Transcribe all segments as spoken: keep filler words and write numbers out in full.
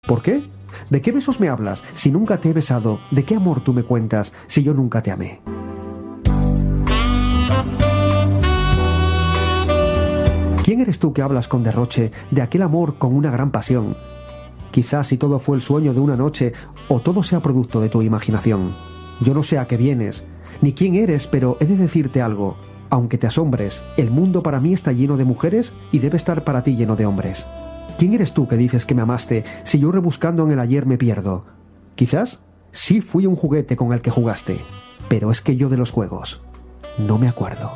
¿Por qué? ¿De qué besos me hablas si nunca te he besado? ¿De qué amor tú me cuentas si yo nunca te amé? ¿Quién eres tú que hablas con derroche de aquel amor con una gran pasión? Quizás si todo fue el sueño de una noche o todo sea producto de tu imaginación. Yo no sé a qué vienes, ni quién eres, pero he de decirte algo. Aunque te asombres, el mundo para mí está lleno de mujeres y debe estar para ti lleno de hombres. ¿Quién eres tú que dices que me amaste si yo rebuscando en el ayer me pierdo? Quizás sí fui un juguete con el que jugaste, pero es que yo de los juegos no me acuerdo.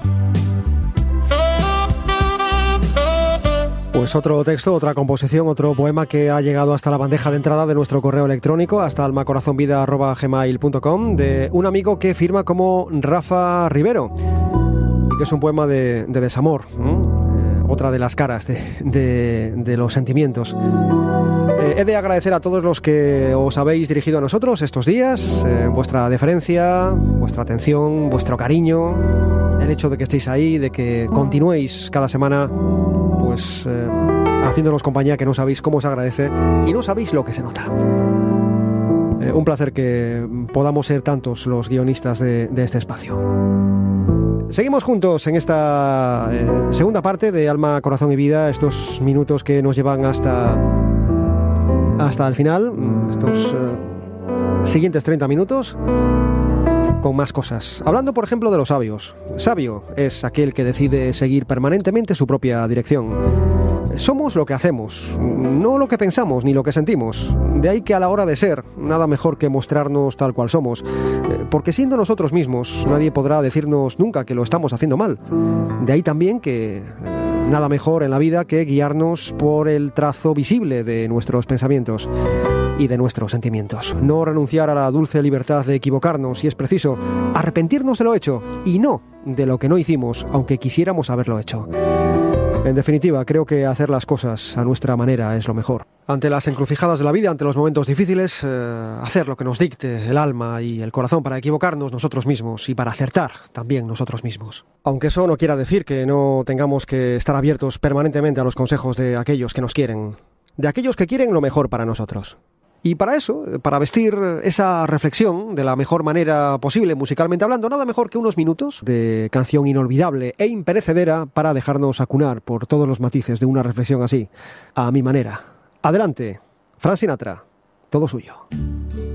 Pues otro texto, otra composición, otro poema que ha llegado hasta la bandeja de entrada de nuestro correo electrónico, hasta almacorazonvida arroba gmail punto com, de un amigo que firma como Rafa Rivero, y que es un poema de, de desamor, ¿no? Eh, otra de las caras de, de, de los sentimientos. Eh, he de agradecer a todos los que os habéis dirigido a nosotros estos días, eh, vuestra deferencia, vuestra atención, vuestro cariño, el hecho de que estéis ahí, de que continuéis cada semana pues eh, haciéndonos compañía, que no sabéis cómo os agradece y no sabéis lo que se nota. Eh, un placer que podamos ser tantos los guionistas de, de este espacio. Seguimos juntos en esta eh, segunda parte de Alma, Corazón y Vida, estos minutos que nos llevan hasta, hasta el final, estos eh, siguientes treinta minutos, con más cosas. Hablando, por ejemplo, de los sabios. Sabio es aquel que decide seguir permanentemente su propia dirección. Somos lo que hacemos, no lo que pensamos ni lo que sentimos. De ahí que a la hora de ser, nada mejor que mostrarnos tal cual somos. Porque siendo nosotros mismos, nadie podrá decirnos nunca que lo estamos haciendo mal. De ahí también que nada mejor en la vida que guiarnos por el trazo visible de nuestros pensamientos y de nuestros sentimientos. No renunciar a la dulce libertad de equivocarnos, si es preciso, arrepentirnos de lo hecho y no de lo que no hicimos, aunque quisiéramos haberlo hecho. En definitiva, creo que hacer las cosas a nuestra manera es lo mejor. Ante las encrucijadas de la vida, ante los momentos difíciles, eh, hacer lo que nos dicte el alma y el corazón para equivocarnos nosotros mismos y para acertar también nosotros mismos. Aunque eso no quiera decir que no tengamos que estar abiertos permanentemente a los consejos de aquellos que nos quieren, de aquellos que quieren lo mejor para nosotros. Y para eso, para vestir esa reflexión de la mejor manera posible, musicalmente hablando, nada mejor que unos minutos de canción inolvidable e imperecedera para dejarnos acunar por todos los matices de una reflexión así, a mi manera. Adelante, Frank Sinatra, todo suyo.